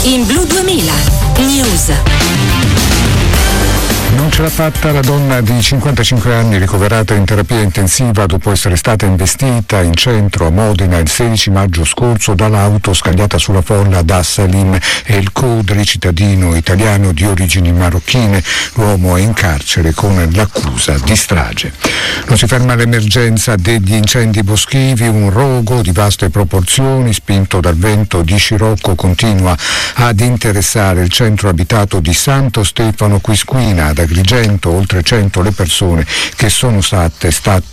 In Blu 2000 News. Non ce l'ha fatta la donna di 55 anni ricoverata in terapia intensiva dopo essere stata investita in centro a Modena il 16 maggio scorso dall'auto scagliata sulla folla da Salim El Khudri, cittadino italiano di origini marocchine. L'uomo è in carcere con l'accusa di strage. Non si ferma l'emergenza degli incendi boschivi. Un rogo di vaste proporzioni, spinto dal vento di scirocco, continua ad interessare il centro abitato di Santo Stefano Quisquina. Ad Agrigento oltre 100 le persone che sono state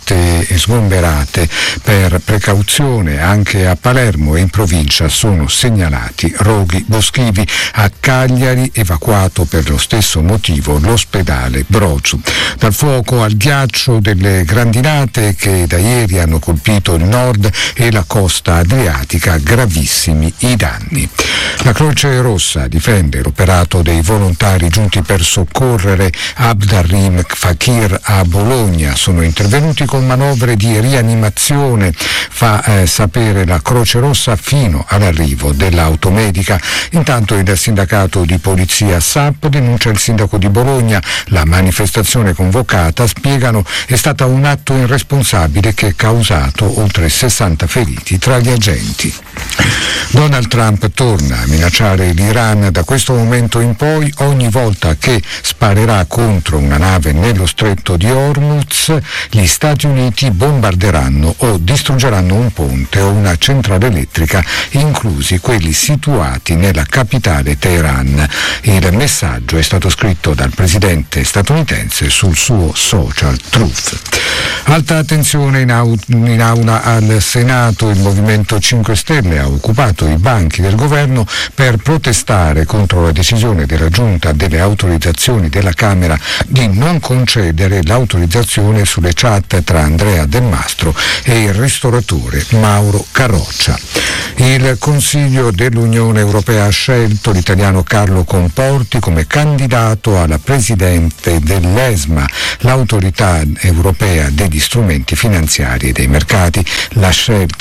sgomberate per precauzione. Anche a Palermo e in provincia sono segnalati roghi boschivi. A Cagliari evacuato per lo stesso motivo l'ospedale Brozu. Dal fuoco al ghiaccio delle grandinate che da ieri hanno colpito il nord e la costa adriatica, gravissimi i danni. La Croce Rossa difende l'operato dei volontari giunti per soccorrere Abdarrim Fakir a Bologna. Sono intervenuti con manovre di rianimazione, fa sapere la Croce Rossa, fino all'arrivo dell'automedica. Intanto il sindacato di polizia SAP denuncia il sindaco di Bologna. La manifestazione convocata, spiegano, è stata un atto irresponsabile che ha causato oltre 60 feriti tra gli agenti. Donald Trump torna a minacciare l'Iran. Da questo momento in poi, ogni volta che sparerà contro una nave nello stretto di Hormuz, gli Stati Uniti bombarderanno o distruggeranno un ponte o una centrale elettrica, inclusi quelli situati nella capitale Teheran. Il messaggio è stato scritto dal presidente statunitense sul suo social Truth. Alta attenzione in aula al Senato. Il Movimento 5 Stelle ha occupato i banchi del governo per protestare contro la decisione della Giunta delle autorizzazioni della Camera di non concedere l'autorizzazione sulle chat tra Andrea Del Mastro e il ristoratore Mauro Carroccia. Il Consiglio dell'Unione Europea ha scelto l'italiano Carlo Comporti come candidato alla presidente dell'ESMA, l'autorità europea degli strumenti finanziari e dei mercati. La scelta